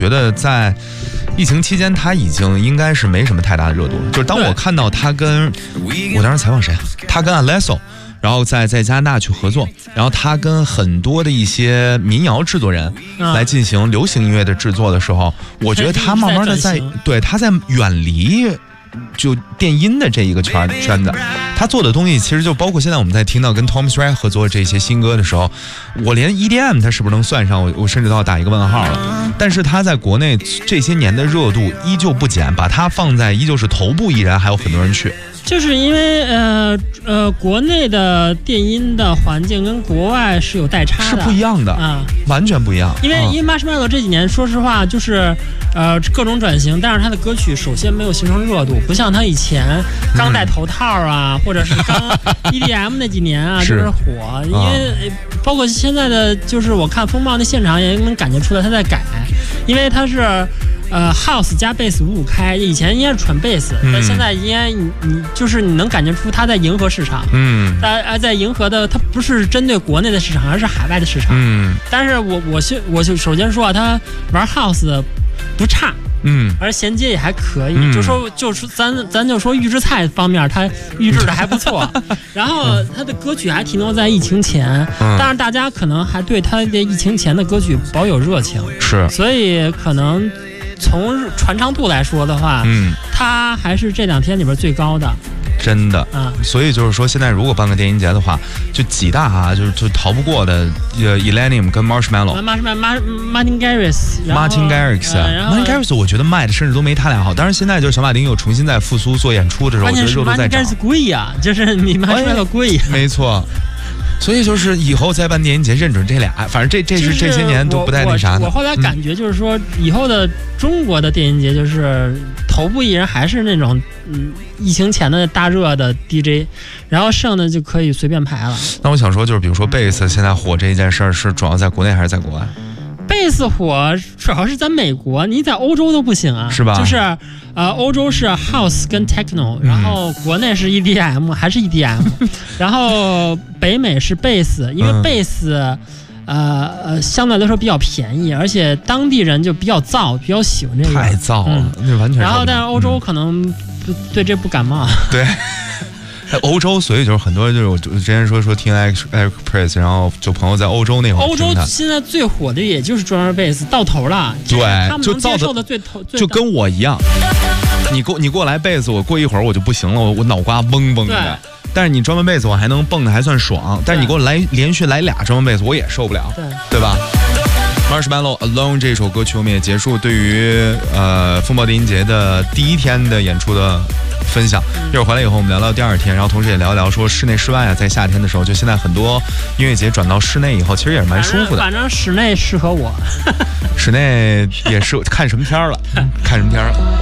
觉得在疫情期间，他已经应该是没什么太大的热度了。就是当我看到他跟我当时采访谁，他跟 Alesso， 然后在加拿大去合作，然后他跟很多的一些民谣制作人来进行流行音乐的制作的时候，我觉得他慢慢的他在远离就电音的这一个圈子，他做的东西其实就包括现在我们在听到跟 Thomas Rhett 合作这些新歌的时候，我连 EDM 他是不是能算上，我甚至都要打一个问号了。但是他在国内这些年的热度依旧不减，把他放在依旧是头部艺人，还有很多人去。 就是因为国内的电音的环境跟国外是有代差的， 是不一样的啊， 完全不一样。 因为 Marshmello 这几年说实话就是各种转型，但是他的歌曲首先没有形成热度，不像他以前刚戴头套啊，或者是刚 EDM 那几年啊就是火。因为包括现在的就是我看风暴那现场也能感觉出来他在改，因为他是house 加贝斯55开，以前应该是纯贝斯，但现在应该你就是你能感觉出他在迎合市场，在迎合的，他不是针对国内的市场，而是海外的市场。但是我就首先说啊，他玩 house 的不差，而衔接也还可以，就是咱就说预制菜方面，他预制的还不错。然后他的歌曲还停留在疫情前，但是大家可能还对他的疫情前的歌曲保有热情， 是， 所以可能从传唱度来说的话，他还是这2天里边最高的。 真的所以就是说，现在如果办个电音节的话，就几大就逃不过的Illenium 跟 Martin Garrix， 我觉得卖的甚至都没他俩好。当然现在就是小马丁又重新在复苏做演出的时候，我觉得热度在涨。 Martin Garrix 贵呀，就是你 Marshmello 贵呀， 没错。所以就是以后再办电音节，认准这俩，反正这是这些年都不带那啥的。 我后来感觉就是说，以后的中国的电音节就是头部艺人还是那种疫情前的大热的 DJ， 然后剩的就可以随便排了。 那我想说，就是比如说贝斯现在火这一件事儿，是主要在国内还是在国外？ 贝斯火主要是在美国，你在欧洲都不行啊， 是吧？ 就是欧洲是 House 跟 Techno， 然后国内是 EDM 还是 EDM， 然后北美是贝斯，因为贝斯相对来说比较便宜，而且当地人就比较燥，比较喜欢这个。 太燥了，那完全。 然后但是欧洲可能对这不感冒。 对。欧洲，所以就是很多就是我之前说听 Eric Press， 然后就朋友在欧洲那会儿， 欧洲现在最火的也就是drummer bass，到头了。 对， 他们能接受的就跟我一样。你给我来贝斯，我过一会儿我就不行了，我脑瓜嗡嗡的。但是你drummer bass我还能蹦的还算爽，但是你给我连续来俩drummer bass我也受不了，对吧？Marshmello Alone 这首歌曲我们也结束对于风暴电音节的第1天的演出的分享。一会儿回来以后我们聊聊第2天，然后同时也聊一聊说室内室外啊，在夏天的时候，就现在很多音乐节转到室内以后，其实也是蛮舒服的。 反正室内适合我， 室内也是看什么天了，看什么天了。